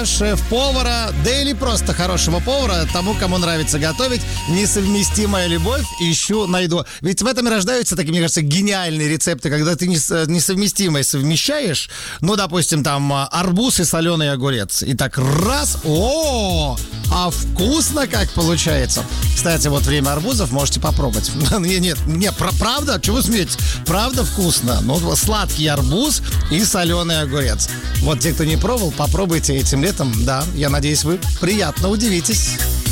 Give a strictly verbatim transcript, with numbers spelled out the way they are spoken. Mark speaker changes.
Speaker 1: шеф-повара, да или просто хорошего повара, тому, кому нравится готовить. Несовместимая любовь, ищу, найду. Ведь в этом и рождаются такие, мне кажется, гениальные рецепты, когда ты несовместимое совмещаешь. Ну, допустим, там арбуз и соленый огурец. И так раз, о, а вкусно как получается. Кстати, вот время арбузов, можете попробовать. Нет, нет, нет, правда? Чего вы смеетесь? Правда вкусно. Ну, сладкий арбуз и соленый огурец. Вот те, кто не пробовал, попробуйте этим летом. Да, я надеюсь, вы приятно удивитесь.